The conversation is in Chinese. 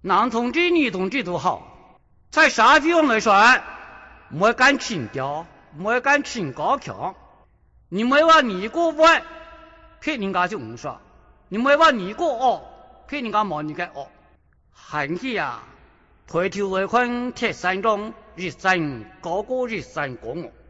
男同志女同志都好，在社会上来说，没敢轻调，没敢轻高强。你没话你过弯，骗人家就唔说；你没话你过恶，骗人家冇你嘅恶。行起啊，抬头来看铁山中，日升高过日升高我。